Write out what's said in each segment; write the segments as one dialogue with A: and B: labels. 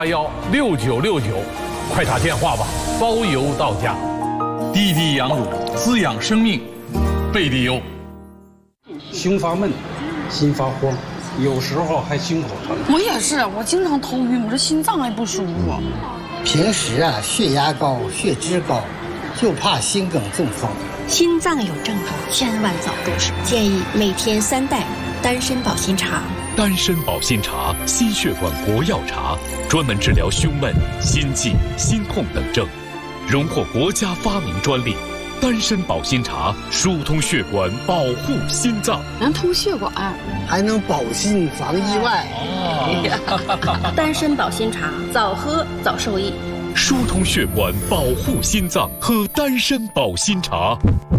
A: 8969，快打电话吧，包邮到家。
B: 滴滴羊乳滋养生命，贝利优。
C: 胸发闷，心发慌，有时候还心口疼。
D: 我也是，我经常头晕，我这心脏也不舒服。
E: 平时血压高、血脂高，就怕心梗中风。
F: 心脏有症状，千万早重视。建议每天3袋丹参保心茶。
G: 丹参保心茶，心血管国药茶，专门治疗胸闷、心悸、心痛等症，荣获国家发明专利。丹参保心茶疏通血管，保护心脏，
D: 能通血管，
E: 还能保心防意外。
F: 丹参保心茶，早喝早受益。
G: 疏通血管，保护心脏，喝丹参保心茶。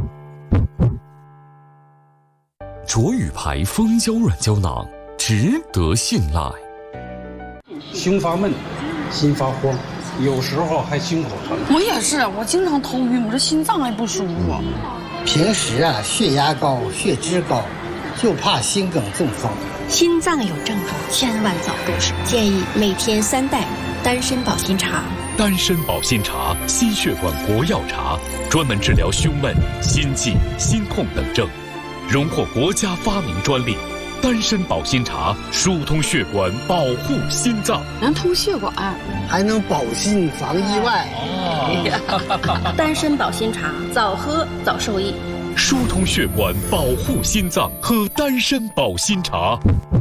G: 卓宇牌蜂胶软胶囊，值得信赖。
C: 胸发闷，心发慌，有时候还心口疼。
D: 我也是，我经常头晕，我这心脏也不舒服。
E: 平时血压高、血脂高，就怕心梗中风。
F: 心脏有症状，千万早重视。建议每天3袋丹参保心茶。
G: 丹参保心茶，心血管国药茶，专门治疗胸闷、心悸、心痛等症，荣获国家发明专利。丹参保心茶疏通血管，保护心脏，
D: 能通血管，
E: 还能保心防意外。
F: 丹参保心茶，早喝早受益。
G: 疏通血管，保护心脏，喝丹参保心茶。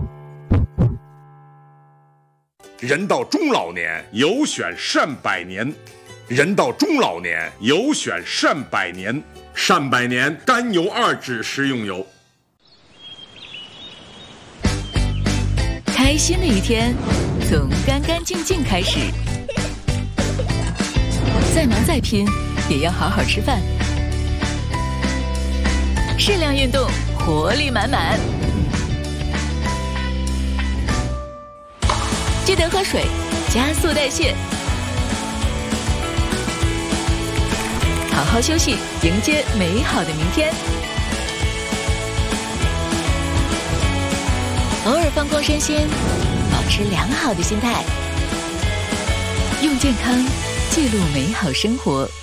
H: 人到中老年，有选善百年。人到中老年，有选善百年。善百年甘油2酯食用油。
I: 开心的一天，从干干净净开始。再忙再拼，也要好好吃饭。适量运动，活力满满。记得喝水，加速代谢。好好休息，迎接美好的明天。偶尔放空身心，保持良好的心态，用健康记录美好生活。